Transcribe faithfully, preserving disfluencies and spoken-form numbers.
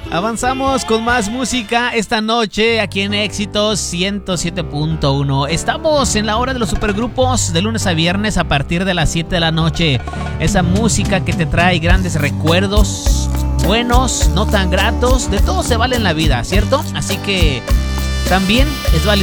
Avanzamos con más música esta noche aquí en Éxitos ciento siete punto uno. Estamos en la hora de los supergrupos de lunes a viernes a partir de las siete de la noche. Esa música que te trae grandes recuerdos, buenos, no tan gratos, de todo se vale en la vida, ¿cierto? Así que también es válido